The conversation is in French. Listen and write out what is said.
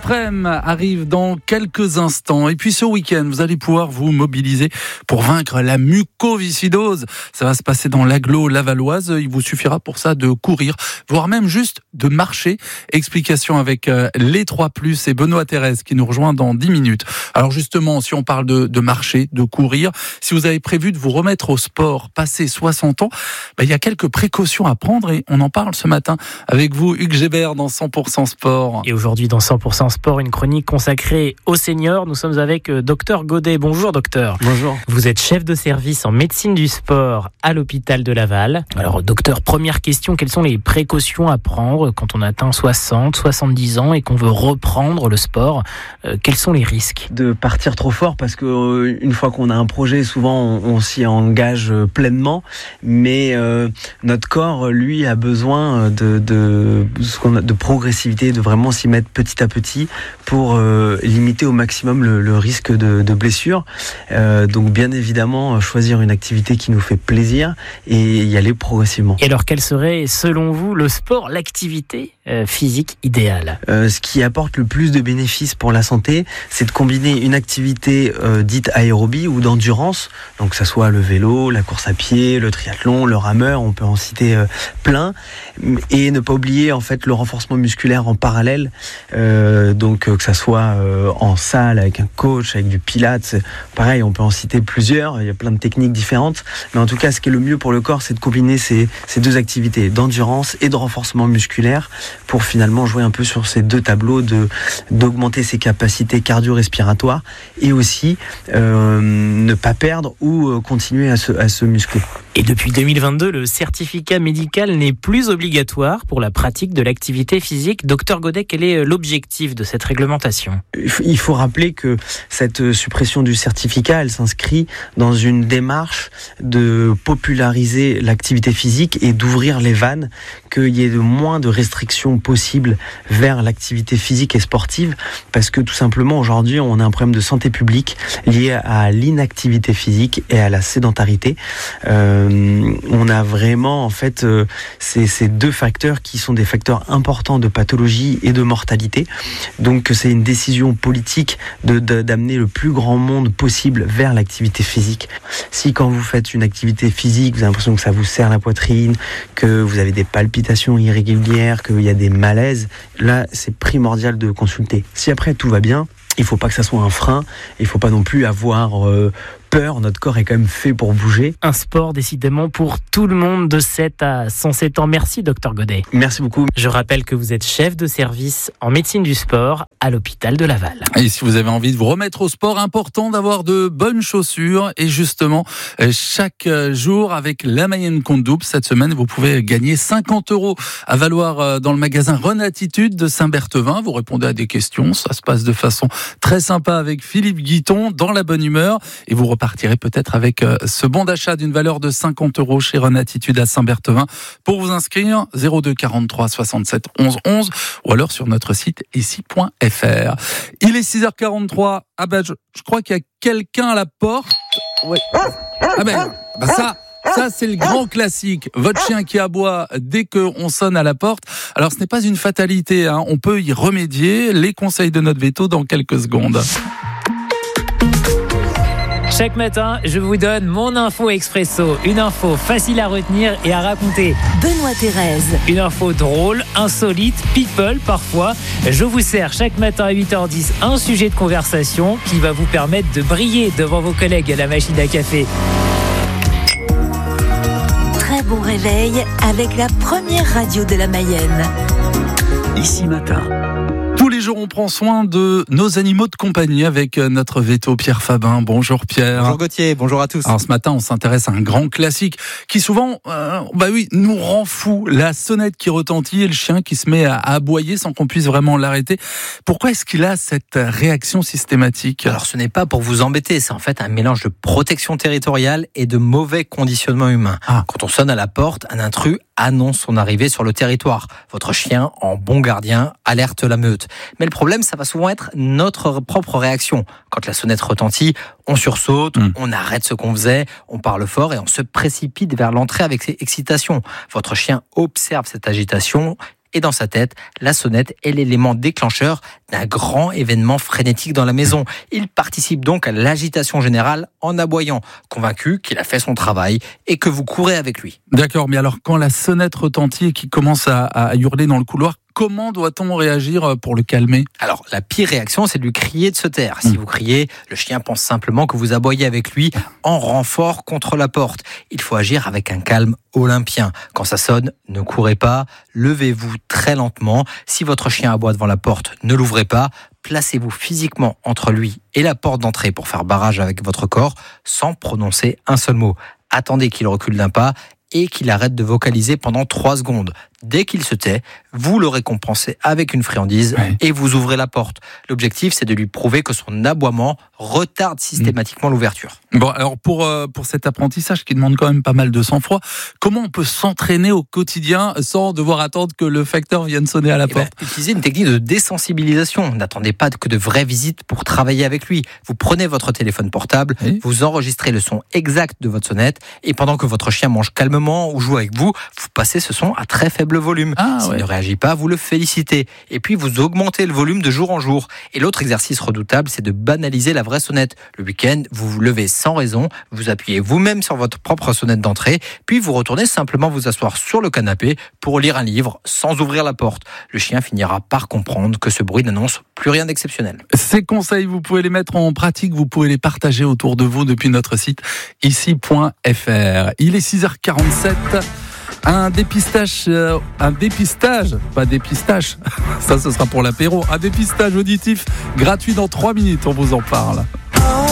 l'après-midi arrive dans quelques instants. Et puis ce week-end, vous allez pouvoir vous mobiliser pour vaincre la mucoviscidose. Ça va se passer dans l'agglo lavalloise. Il vous suffira pour ça de courir, voire même juste de marcher. Explication avec les 3+, et Benoît Thérèse qui nous rejoint dans 10 minutes. Alors justement, si on parle de marcher, de courir, si vous avez prévu de vous remettre au sport passé 60 ans, il y a quelques précautions à prendre et on en parle ce matin avec vous, Hugues Gébert, dans 100% Sport. Et aujourd'hui, dans 100% Sport, une chronique consacrée aux seniors. Nous sommes avec Dr Godet. Bonjour docteur. Bonjour. Vous êtes chef de service en médecine du sport à l'hôpital de Laval. Alors docteur, première question, quelles sont les précautions à prendre quand on atteint 60, 70 ans et qu'on veut reprendre le sport? Quels sont les risques? De partir trop fort, parce que une fois qu'on a un projet, souvent on s'y engage pleinement, mais notre corps, lui, a besoin de progressivité, de vraiment s'y mettre petit à petit pour limiter au maximum le risque de blessure. Donc bien évidemment, choisir une activité qui nous fait plaisir et y aller progressivement. Et alors, quel serait, selon vous, le sport, l'activité physique idéale? Ce qui apporte le plus de bénéfices pour la santé, c'est de combiner une activité dite aérobie ou d'endurance, donc que ça soit le vélo, la course à pied, le triathlon, le rameur, on peut en citer plein, et ne pas oublier en fait le renforcement musculaire en parallèle, donc que ça soit en salle avec un coach, avec du pilates, pareil, on peut en citer plusieurs, il y a plein de techniques différentes, mais en tout cas ce qui est le mieux pour le corps, c'est de combiner ces deux activités d'endurance et de renforcement musculaire pour finalement jouer un peu sur ces deux tableaux, d'augmenter ses capacités cardio-respiratoires et aussi ne pas perdre ou continuer à se muscler. Et depuis 2022, le certificat médical n'est plus obligatoire pour la pratique de l'activité physique. Docteur Godet, quel est l'objectif de cette réglementation? Il faut rappeler que cette suppression du certificat, elle s'inscrit dans une démarche de populariser l'activité physique et d'ouvrir les vannes, qu'il y ait de moins de restrictions possibles vers l'activité physique et sportive, parce que tout simplement aujourd'hui on a un problème de santé publique lié à l'inactivité physique et à la sédentarité. On a vraiment en fait ces deux facteurs qui sont des facteurs importants de pathologie et de mortalité. Donc c'est une décision politique d'amener le plus grand monde possible vers l'activité physique. Si quand vous faites une activité physique, vous avez l'impression que ça vous serre la poitrine, que vous avez des palpitations irrégulières, qu'il y a des malaises, là c'est primordial de consulter. Si après tout va bien, il ne faut pas que ça soit un frein, il ne faut pas non plus avoir peur, notre corps est quand même fait pour bouger. Un sport décidément pour tout le monde de 7 à 107 ans. Merci Dr Godet. Merci beaucoup. Je rappelle que vous êtes chef de service en médecine du sport à l'hôpital de Laval. Et si vous avez envie de vous remettre au sport, important d'avoir de bonnes chaussures. Et justement, chaque jour avec la Mayenne Compte Double, cette semaine, vous pouvez gagner 50 € à valoir dans le magasin Renattitude de Saint-Berthevin. Vous répondez à des questions, ça se passe de façon très sympa avec Philippe Guiton, dans la bonne humeur. Et vous repartirez peut-être avec ce bon d'achat d'une valeur de 50 € chez Renattitude à Saint-Berthevin. Pour vous inscrire, 02 43 67 11 11 ou alors sur notre site ici.fr. Il est 6h43. Ah ben, je crois qu'il y a quelqu'un à la porte. Ouais. Ah ben ça, c'est le grand classique. Votre chien qui aboie dès qu'on sonne à la porte. Alors, ce n'est pas une fatalité, hein. On peut y remédier. Les conseils de notre veto dans quelques secondes. Chaque matin, je vous donne mon info expresso. Une info facile à retenir et à raconter. Benoît Thérèse. Une info drôle, insolite, people parfois. Je vous sers chaque matin à 8h10 un sujet de conversation qui va vous permettre de briller devant vos collègues à la machine à café. Très bon réveil avec la première radio de la Mayenne. Ici Matin. Tous les jours, on prend soin de nos animaux de compagnie avec notre veto Pierre Fabin. Bonjour Pierre. Bonjour Gauthier, bonjour à tous. Alors ce matin, on s'intéresse à un grand classique qui souvent, nous rend fou. La sonnette qui retentit et le chien qui se met à aboyer sans qu'on puisse vraiment l'arrêter. Pourquoi est-ce qu'il a cette réaction systématique ? Alors ce n'est pas pour vous embêter, c'est en fait un mélange de protection territoriale et de mauvais conditionnement humain. Quand on sonne à la porte, un intrus annonce son arrivée sur le territoire. Votre chien, en bon gardien, alerte la meute. Mais le problème, ça va souvent être notre propre réaction. Quand la sonnette retentit, on sursaute, on arrête ce qu'on faisait, on parle fort et on se précipite vers l'entrée avec excitation. Votre chien observe cette agitation et dans sa tête, la sonnette est l'élément déclencheur d'un grand événement frénétique dans la maison. Il participe donc à l'agitation générale en aboyant, convaincu qu'il a fait son travail et que vous courez avec lui. D'accord, mais alors quand la sonnette retentit et qu'il commence à hurler dans le couloir, comment doit-on réagir pour le calmer ? Alors, la pire réaction, c'est de lui crier de se taire. Si vous criez, le chien pense simplement que vous aboyez avec lui en renfort contre la porte. Il faut agir avec un calme olympien. Quand ça sonne, ne courez pas, levez-vous très lentement. Si votre chien aboie devant la porte, ne l'ouvrez pas. Placez-vous physiquement entre lui et la porte d'entrée pour faire barrage avec votre corps sans prononcer un seul mot. Attendez qu'il recule d'un pas et qu'il arrête de vocaliser pendant 3 secondes. Dès qu'il se tait, vous le récompensez avec une friandise et vous ouvrez la porte. L'objectif, c'est de lui prouver que son aboiement retarde systématiquement l'ouverture. Bon, alors pour cet apprentissage qui demande quand même pas mal de sang-froid, comment on peut s'entraîner au quotidien sans devoir attendre que le facteur vienne sonner à la porte ? Utilisez une technique de désensibilisation. N'attendez pas que de vraies visites pour travailler avec lui. Vous prenez votre téléphone portable, vous enregistrez le son exact de votre sonnette et pendant que votre chien mange calmement ou joue avec vous, vous passez ce son à très faible volume. S'il ne réagit pas, vous le félicitez. Et puis vous augmentez le volume de jour en jour. Et l'autre exercice redoutable, c'est de banaliser la vraie sonnette. Le week-end, vous vous levez sans raison, vous appuyez vous-même sur votre propre sonnette d'entrée, puis vous retournez simplement vous asseoir sur le canapé pour lire un livre sans ouvrir la porte. Le chien finira par comprendre que ce bruit n'annonce plus rien d'exceptionnel. Ces conseils, vous pouvez les mettre en pratique, vous pouvez les partager autour de vous depuis notre site ici.fr. Il est 6h47. Un dépistage, pas dépistage, ça ce sera pour l'apéro, un dépistage auditif gratuit dans 3 minutes, on vous en parle.